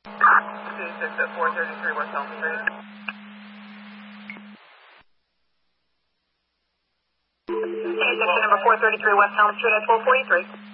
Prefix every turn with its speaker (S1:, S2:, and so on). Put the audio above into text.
S1: 26 at 433 West Elm Street. Section number 433 West Elm Street at 1243.